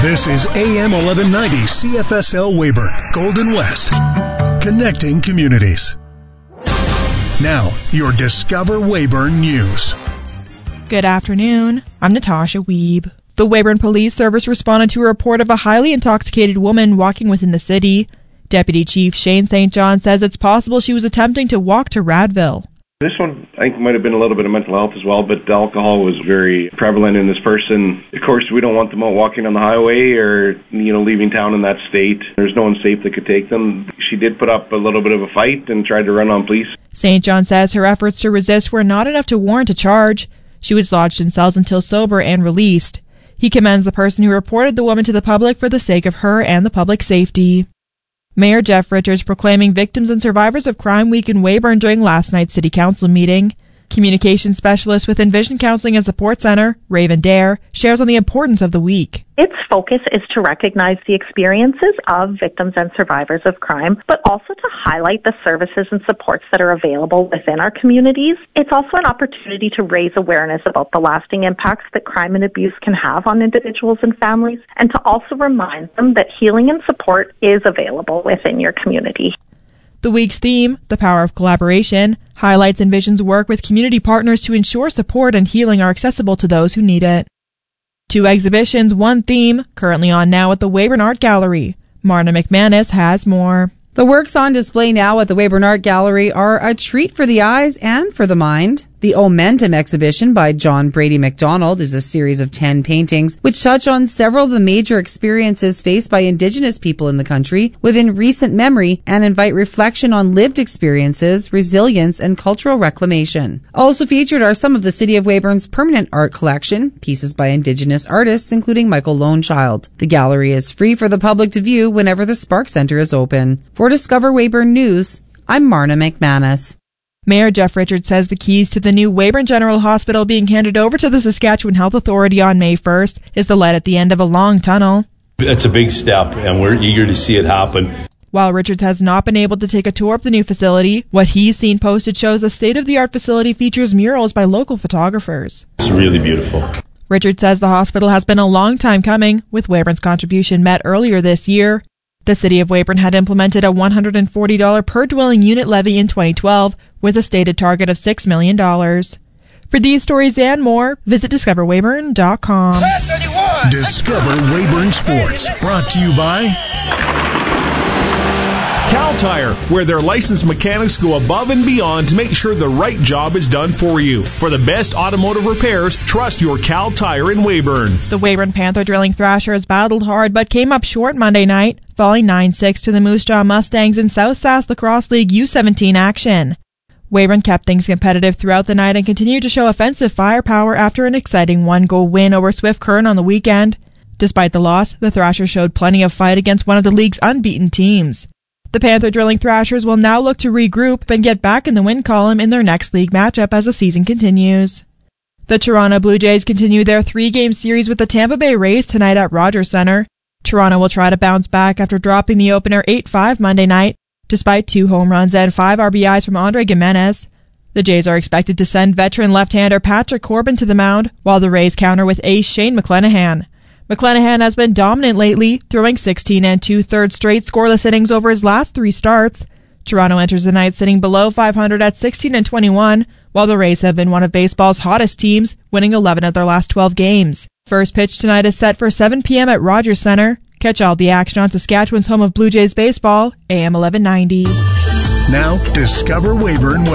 This is AM 1190 CFSL Weyburn, Golden West, connecting communities. Now, your Discover Weyburn News. Good afternoon. I'm Natasha Wiebe. The Weyburn Police Service responded to a report of a highly intoxicated woman walking within the city. Deputy Chief Shane St. John says it's possible she was attempting to walk to Radville. This one, I think, might have been a little bit of mental health as well, but alcohol was very prevalent in this person. Of course, we don't want them out walking on the highway or, leaving town in that state. There's no one safe that could take them. She did put up a little bit of a fight and tried to run on police. St. John says her efforts to resist were not enough to warrant a charge. She was lodged in cells until sober and released. He commends the person who reported the woman to the public for the sake of her and the public's safety. Mayor Jeff Richards proclaiming Victims and Survivors of Crime Week in Weyburn during last night's City Council meeting. Communications specialist with Envision Counseling and Support Center, Raven Dare, shares on the importance of the week. Its focus is to recognize the experiences of victims and survivors of crime, but also to highlight the services and supports that are available within our communities. It's also an opportunity to raise awareness about the lasting impacts that crime and abuse can have on individuals and families, and to also remind them that healing and support is available within your community. The week's theme, The Power of Collaboration, highlights Envision's work with community partners to ensure support and healing are accessible to those who need it. 2 exhibitions, 1 theme, currently on now at the Weyburn Art Gallery. Marna McManus has more. The works on display now at the Weyburn Art Gallery are a treat for the eyes and for the mind. The Omentum exhibition by John Brady MacDonald is a series of 10 paintings which touch on several of the major experiences faced by Indigenous people in the country within recent memory and invite reflection on lived experiences, resilience, and cultural reclamation. Also featured are some of the City of Weyburn's permanent art collection, pieces by Indigenous artists including Michael Lonechild. The gallery is free for the public to view whenever the Spark Centre is open. For Discover Weyburn News, I'm Marna McManus. Mayor Jeff Richards says the keys to the new Weyburn General Hospital being handed over to the Saskatchewan Health Authority on May 1st is the light at the end of a long tunnel. It's a big step, and we're eager to see it happen. While Richards has not been able to take a tour of the new facility, what he's seen posted shows the state-of-the-art facility features murals by local photographers. It's really beautiful. Richards says the hospital has been a long time coming, with Weyburn's contribution met earlier this year. The City of Weyburn had implemented a $140 per dwelling unit levy in 2012 with a stated target of $6 million. For these stories and more, visit discoverweyburn.com. Discover Weyburn Sports, brought to you by Cal Tire, where their licensed mechanics go above and beyond to make sure the right job is done for you. For the best automotive repairs, trust your Cal Tire in Weyburn. The Weyburn Panther Drilling Thrashers battled hard but came up short Monday night, falling 9-6 to the Moose Jaw Mustangs in South Sask Lacrosse League U17 action. Weyburn kept things competitive throughout the night and continued to show offensive firepower after an exciting 1-goal win over Swift Current on the weekend. Despite the loss, the Thrashers showed plenty of fight against one of the league's unbeaten teams. The Panther Drilling Thrashers will now look to regroup and get back in the win column in their next league matchup as the season continues. The Toronto Blue Jays continue their 3-game series with the Tampa Bay Rays tonight at Rogers Centre. Toronto will try to bounce back after dropping the opener 8-5 Monday night, despite 2 home runs and 5 RBIs from Andre Gimenez. The Jays are expected to send veteran left-hander Patrick Corbin to the mound, while the Rays counter with ace Shane McClanahan. McClanahan has been dominant lately, throwing 16 2/3 straight scoreless innings over his last 3 starts. Toronto enters the night sitting below 500 at 16-21, while the Rays have been one of baseball's hottest teams, winning 11 of their last 12 games. First pitch tonight is set for 7 p.m. at Rogers Centre. Catch all the action on Saskatchewan's home of Blue Jays baseball, AM 1190. Now, Discover Weyburn